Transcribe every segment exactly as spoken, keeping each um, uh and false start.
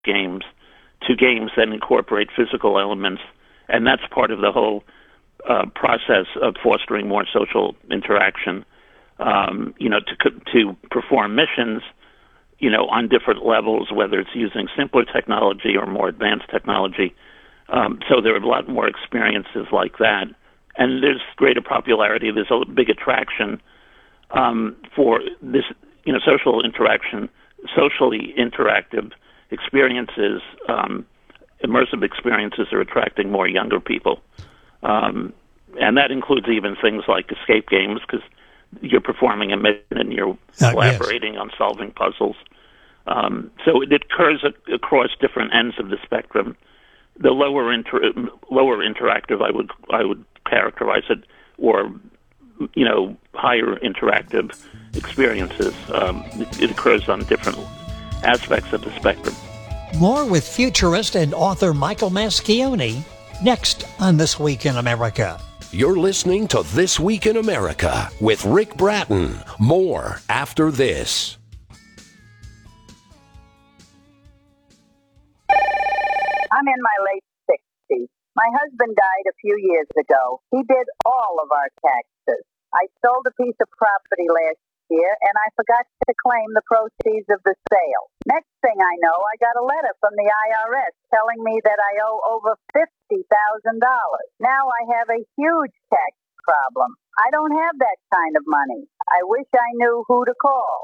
games to games that incorporate physical elements, and that's part of the whole uh, process of fostering more social interaction. Um, you know, to to perform missions, you know, on different levels, whether it's using simpler technology or more advanced technology. Um, so there are a lot more experiences like that, and there's greater popularity. There's a big attraction um, for this, you know, social interaction, socially interactive experiences. Um, immersive experiences are attracting more younger people, um, and that includes even things like escape games, because you're performing a mission and you're uh, collaborating yes. on solving puzzles. Um, so it occurs a- across different ends of the spectrum. The lower inter- lower interactive, I would I would characterize it, or you know, higher interactive experiences. Um, it, it occurs on different aspects of the spectrum. More with futurist and author Michael Mascione next on This Week in America. You're listening to This Week in America with Rick Bratton. More after this. I'm in my late sixties. My husband died a few years ago. He did all of our taxes. I sold a piece of property last year, and I forgot to claim the proceeds of the sale. Next thing I know, I got a letter from the I R S telling me that I owe over fifty thousand dollars. Now I have a huge tax problem. I don't have that kind of money. I wish I knew who to call.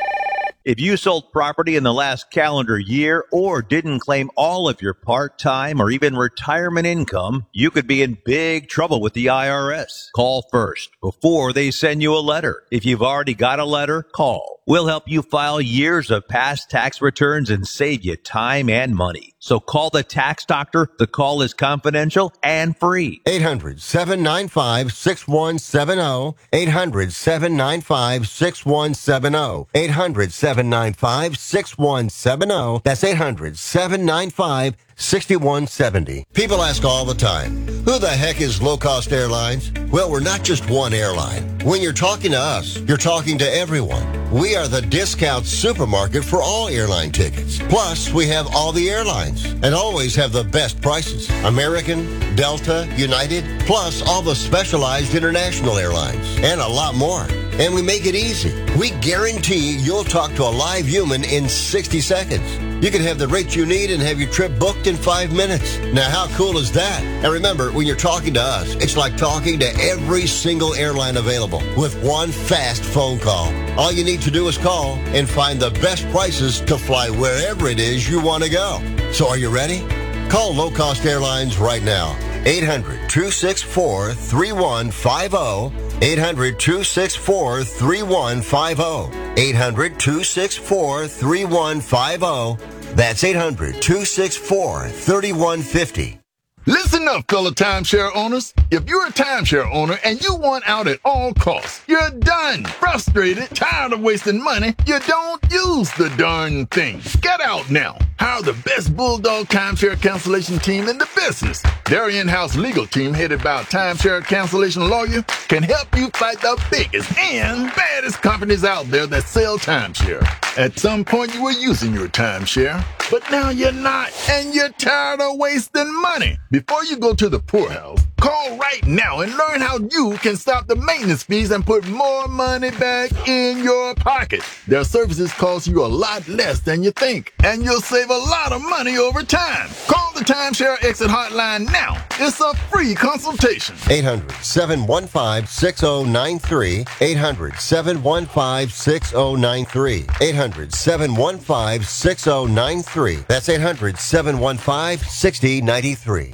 If you sold property in the last calendar year or didn't claim all of your part-time or even retirement income, you could be in big trouble with the I R S. Call first before they send you a letter. If you've already got a letter, call. We'll help you file years of past tax returns and save you time and money. So call the tax doctor. The call is confidential and free. eight hundred, seven nine five, six one seven zero. eight hundred, seven nine five, six one seven zero. eight hundred, seven nine five, six one seven zero. That's eight hundred, seven nine five, six one seven zero. People ask all the time, who the heck is Low Cost Airlines? Well, we're not just one airline. When you're talking to us, you're talking to everyone. We are the discount supermarket for all airline tickets. Plus, we have all the airlines and always have the best prices. American, Delta, United, plus all the specialized international airlines and a lot more. And we make it easy. We guarantee you'll talk to a live human in sixty seconds. You can have the rate you need and have your trip booked in five minutes. Now, how cool is that? And remember, when you're talking to us, it's like talking to every single airline available with one fast phone call. All you need to do is call and find the best prices to fly wherever it is you want to go. So are you ready? Call Low Cost Airlines right now. eight hundred, two six four, three one five zero. eight hundred, two six four, three one five zero. eight hundred, two six four, three one five zero. That's eight hundred, two six four, three one five zero. Listen up, fellow timeshare owners. If you're a timeshare owner and you want out at all costs, you're done, frustrated, tired of wasting money, you don't use the darn thing. Get out now. Hire the best Bulldog timeshare cancellation team in the business. Their in-house legal team, headed by a timeshare cancellation lawyer, can help you fight the biggest and baddest companies out there that sell timeshare. At some point, you were using your timeshare, but now you're not, and you're tired of wasting money. Before you go to the poorhouse, call right now and learn how you can stop the maintenance fees and put more money back in your pocket. Their services cost you a lot less than you think, and you'll save a lot of money over time. Call the Timeshare Exit Hotline now. It's a free consultation. eight hundred, seven one five, six zero nine three. eight hundred, seven one five, six zero nine three. eight hundred, seven one five, six zero nine three. That's eight hundred, seven one five, six zero nine three.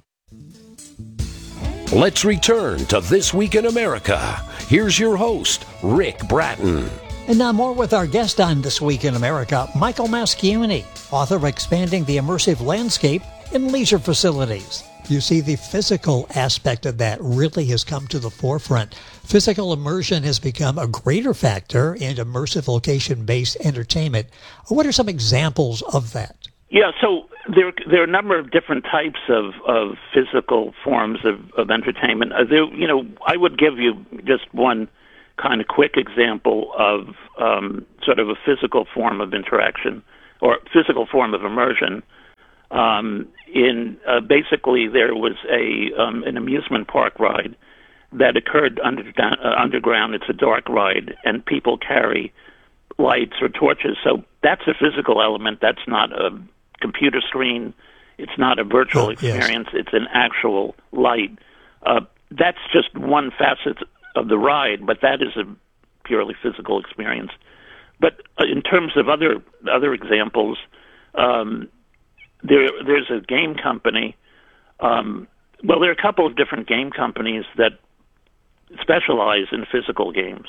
Let's return to This Week in America. Here's your host, Rick Bratton. And now more with our guest on This Week in America, Michael Mascione, author of Expanding the Immersive Landscape in Leisure Facilities. You see, the physical aspect of that really has come to the forefront. Physical immersion has become a greater factor in immersive location-based entertainment. What are some examples of that? Yeah, so there, there are a number of different types of, of physical forms of, of entertainment. Uh, there, you know, I would give you just one kind of quick example of um, sort of a physical form of interaction or physical form of immersion, Um, in uh, basically, there was a um, an amusement park ride that occurred under, uh, underground. It's a dark ride, and people carry lights or torches. So that's a physical element. That's not a computer screen. It's not a virtual oh, experience. Yes. It's an actual light. Uh, that's just one facet of the ride, but that is a purely physical experience. But in terms of other other examples, um, there there's a game company. Um, well, there are a couple of different game companies that specialize in physical games,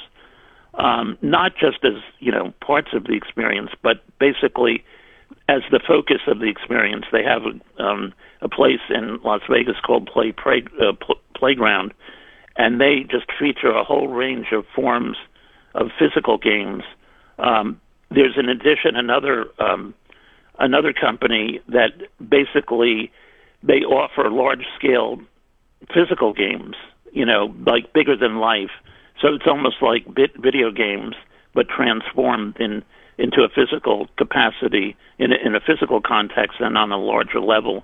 um, not just as you know parts of the experience, but basically as the focus of the experience. They have a, um, a place in Las Vegas called Play, Play uh, Pl- Playground, and they just feature a whole range of forms of physical games. Um, there's in addition another um, another company that basically they offer large-scale physical games, you know, like bigger than life. So it's almost like bit video games, but transformed in into a physical capacity, in a, in a physical context and on a larger level.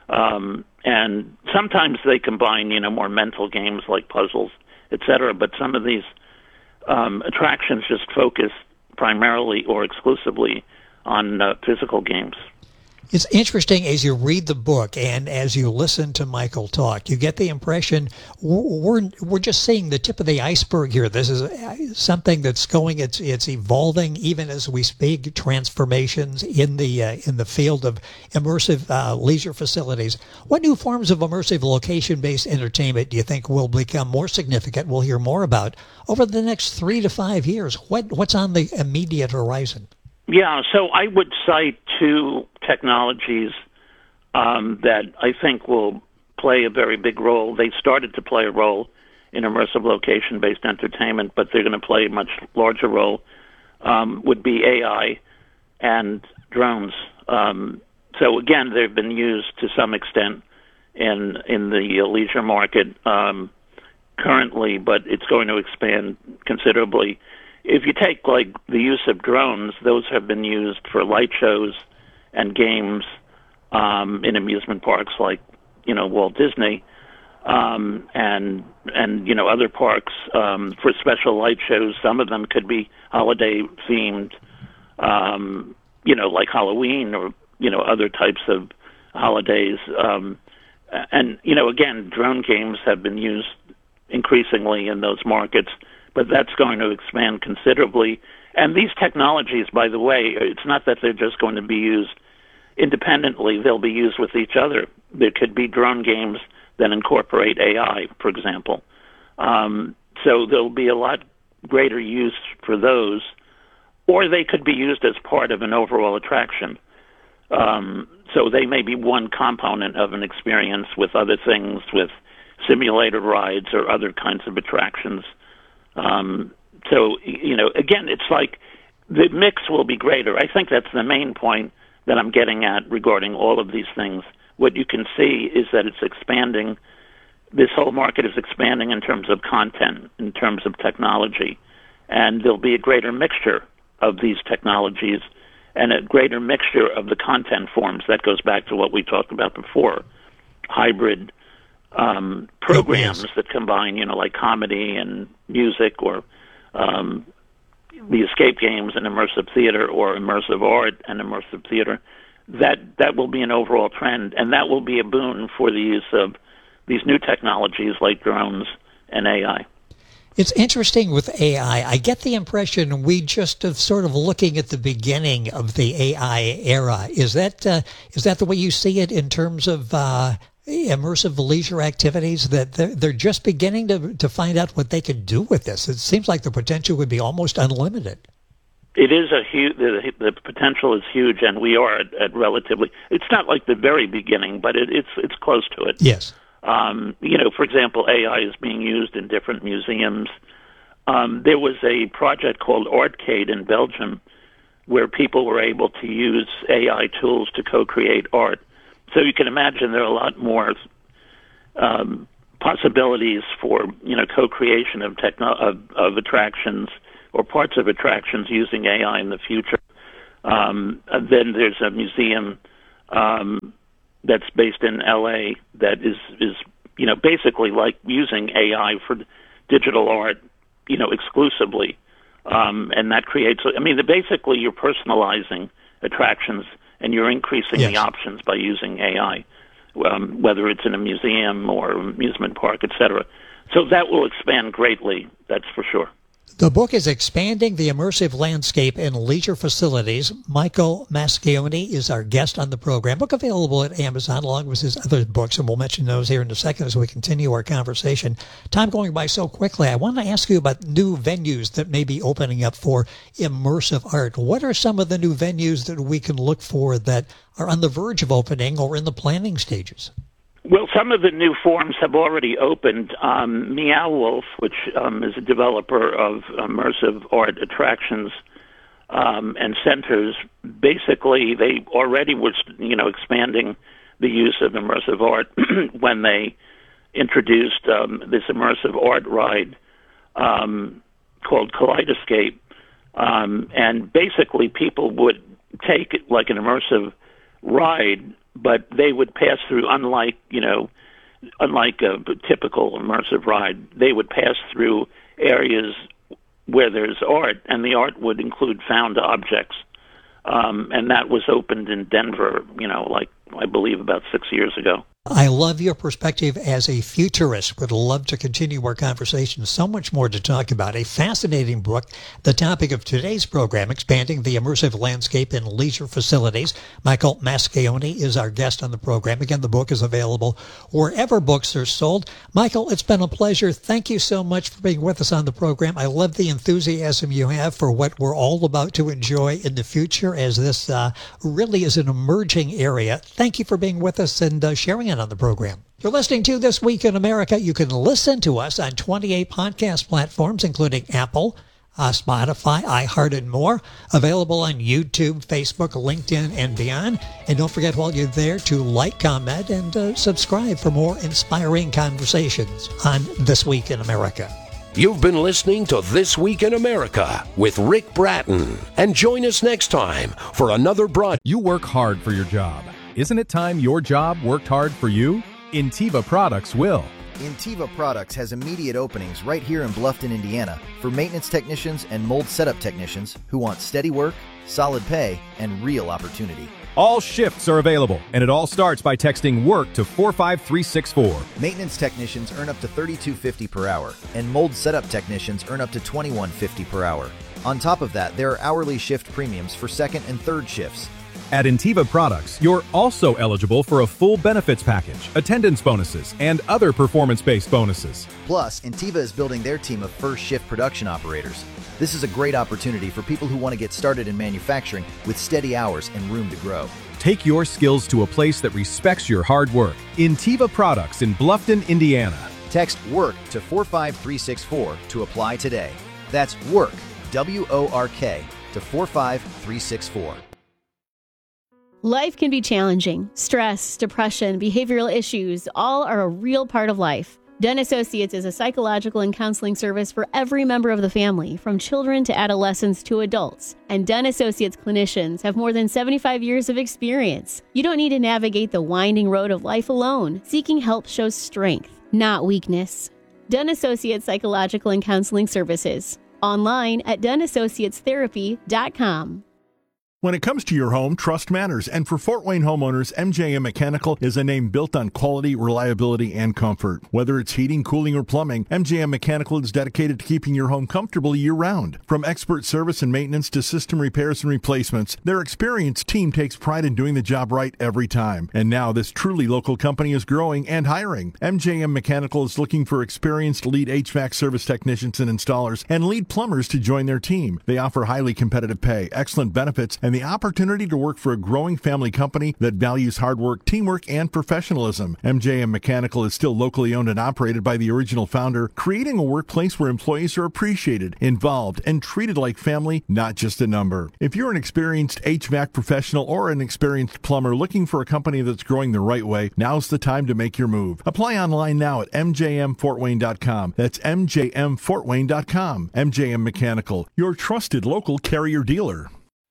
Um, and sometimes they combine, you know, more mental games like puzzles, et cetera. But some of these um, attractions just focus primarily or exclusively on uh, physical games. It's interesting as you read the book and as you listen to Michael talk, you get the impression we're we're just seeing the tip of the iceberg here. This is something that's going, it's it's evolving even as we speak. Transformations in the uh, in the field of immersive uh, leisure facilities. What new forms of immersive location-based entertainment do you think will become more significant? We'll hear more about over the next three to five years. What what's on the immediate horizon? Yeah, so I would cite two technologies um, that I think will play a very big role. They started to play a role in immersive location-based entertainment, but they're going to play a much larger role, um, would be A I and drones. Um, so again, they've been used to some extent in in the leisure market um, currently, but it's going to expand considerably. If you take, like, the use of drones, those have been used for light shows and games um, in amusement parks like, you know, Walt Disney um, and, and you know, other parks um, for special light shows. Some of them could be holiday-themed, um, you know, like Halloween or, you know, other types of holidays. Um, and, you know, again, drone games have been used increasingly in those markets, but that's going to expand considerably. And these technologies, by the way, it's not that they're just going to be used independently. They'll be used with each other. There could be drone games that incorporate A I, for example. Um, so there'll be a lot greater use for those, or they could be used as part of an overall attraction. Um, so they may be one component of an experience with other things, with simulator rides or other kinds of attractions. Um, so, you know, again, it's like the mix will be greater. I think that's the main point that I'm getting at regarding all of these things. What you can see is that it's expanding. This whole market is expanding in terms of content, in terms of technology, and there'll be a greater mixture of these technologies and a greater mixture of the content forms. That goes back to what we talked about before, hybrid Um, programs that combine, you know, like comedy and music, or um, the escape games and immersive theater, or immersive art and immersive theater. That that will be an overall trend, and that will be a boon for the use of these new technologies like drones and A I. It's interesting with A I. I get the impression we just are sort of looking at the beginning of the A I era. Is that uh, is that the way you see it in terms of uh, immersive leisure activities, that they're, they're just beginning to to find out what they can do with this? It seems like the potential would be almost unlimited. It is a huge, the, the potential is huge, and we are at, at relatively, it's not like the very beginning, but it, it's it's close to it. Yes. Um, you know, for example, A I is being used in different museums. Um, there was a project called Artcade in Belgium where people were able to use A I tools to co-create art. So you can imagine there are a lot more um, possibilities for, you know, co-creation of, techno- of, of attractions or parts of attractions using A I in the future. Um, then there's a museum um, that's based in L A that is, is you know, basically like using A I for digital art, you know, exclusively. Um, and that creates, I mean, basically you're personalizing attractions and you're increasing yes. the options by using A I, um, whether it's in a museum or amusement park, et cetera. So that will expand greatly, that's for sure. The book is Expanding the Immersive Landscape in Leisure Facilities. Michael Mascione is our guest on the program. Book available at Amazon along with his other books, and we'll mention those here in a second as we continue our conversation. Time going by so quickly, I want to ask you about new venues that may be opening up for immersive art. What are some of the new venues that we can look for that are on the verge of opening or in the planning stages? Well, some of the new forms have already opened. Um, Meow Wolf, which um, is a developer of immersive art attractions um, and centers, basically they already were, you know, expanding the use of immersive art when they introduced um, this immersive art ride um, called Kaleidoscape. Um, and basically people would take it like an immersive ride, but they would pass through, unlike, you know, unlike a typical immersive ride, they would pass through areas where there's art, and the art would include found objects. Um, and that was opened in Denver, you know, like, I believe about six years ago. I love your perspective as a futurist. Would love to continue our conversation. So much more to talk about. A fascinating book. The topic of today's program, Expanding the Immersive Landscape in Leisure Facilities. Michael Mascione is our guest on the program. Again, the book is available wherever books are sold. Michael, it's been a pleasure. Thank you so much for being with us on the program. I love the enthusiasm you have for what we're all about to enjoy in the future, as this uh, really is an emerging area. Thank you for being with us and uh, sharing it on the program. You're listening to This Week in America. You can listen to us on twenty-eight podcast platforms, including Apple, uh, Spotify, iHeart, and more. Available on YouTube, Facebook, LinkedIn, and beyond. And don't forget, while you're there, to like, comment, and uh, subscribe for more inspiring conversations on This Week in America. You've been listening to This Week in America with Rick Bratton. And join us next time for another broad. You work hard for your job. Isn't it time your job worked hard for you? Intiva Products will. Intiva Products has immediate openings right here in Bluffton, Indiana for maintenance technicians and mold setup technicians who want steady work, solid pay, and real opportunity. All shifts are available, and it all starts by texting WORK to four five three six four. Maintenance technicians earn up to thirty-two fifty per hour, and mold setup technicians earn up to twenty-one fifty per hour. On top of that, there are hourly shift premiums for second and third shifts. At Intiva Products, you're also eligible for a full benefits package, attendance bonuses, and other performance-based bonuses. Plus, Intiva is building their team of first shift production operators. This is a great opportunity for people who want to get started in manufacturing with steady hours and room to grow. Take your skills to a place that respects your hard work. Intiva Products in Bluffton, Indiana. Text WORK to four five three six four to apply today. That's WORK, W O R K, to four five three six four. Life can be challenging. Stress, depression, behavioral issues, all are a real part of life. Dunn Associates is a psychological and counseling service for every member of the family, from children to adolescents to adults. And Dunn Associates clinicians have more than seventy-five years of experience. You don't need to navigate the winding road of life alone. Seeking help shows strength, not weakness. Dunn Associates Psychological and Counseling Services. Online at dunn associates therapy dot com. When it comes to your home, trust matters, and for Fort Wayne homeowners, M J M Mechanical is a name built on quality, reliability, and comfort. Whether it's heating, cooling, or plumbing, M J M Mechanical is dedicated to keeping your home comfortable year-round. From expert service and maintenance to system repairs and replacements, their experienced team takes pride in doing the job right every time. And now this truly local company is growing and hiring. M J M Mechanical is looking for experienced lead H V A C service technicians and installers and lead plumbers to join their team. They offer highly competitive pay, excellent benefits, and the opportunity to work for a growing family company that values hard work, teamwork, and professionalism. M J M Mechanical is still locally owned and operated by the original founder, creating a workplace where employees are appreciated, involved, and treated like family, not just a number. If you're an experienced H V A C professional or an experienced plumber looking for a company that's growing the right way, now's the time to make your move. Apply online now at m j m fort wayne dot com. That's m j m fort wayne dot com. M J M Mechanical, your trusted local Carrier dealer.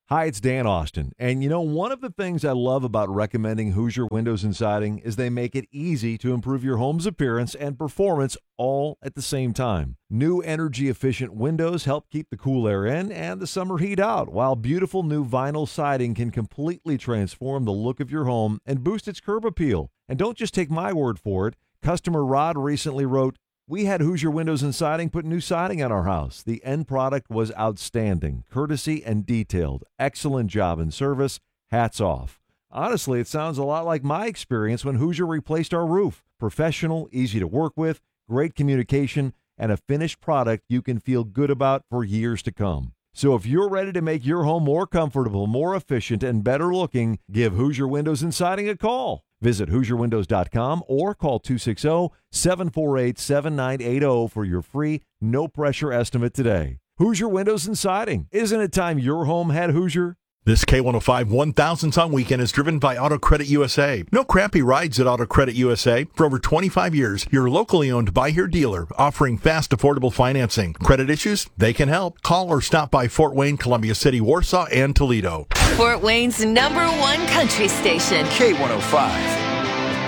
Hi, it's Dan Austin. And you know, one of the things I love about recommending Hoosier Windows and Siding is they make it easy to improve your home's appearance and performance all at the same time. New energy-efficient windows help keep the cool air in and the summer heat out, while beautiful new vinyl siding can completely transform the look of your home and boost its curb appeal. And don't just take my word for it. Customer Rod recently wrote, "We had Hoosier Windows and Siding put new siding on our house. The end product was outstanding, courtesy and detailed. Excellent job and service. Hats off." Honestly, it sounds a lot like my experience when Hoosier replaced our roof. Professional, easy to work with, great communication, and a finished product you can feel good about for years to come. So if you're ready to make your home more comfortable, more efficient, and better looking, give Hoosier Windows and Siding a call. Visit Hoosier Windows dot com or call two six zero, seven four eight, seven nine eight zero for your free, no-pressure estimate today. Hoosier Windows and Siding. Isn't it time your home had Hoosier? This K one oh five one thousandth on Weekend is driven by Auto Credit U S A. No crappy rides at Auto Credit U S A. For over twenty-five years, your locally owned buy-here dealer offering fast, affordable financing. Credit issues? They can help. Call or stop by Fort Wayne, Columbia City, Warsaw, and Toledo. Fort Wayne's number one country station. K one oh five.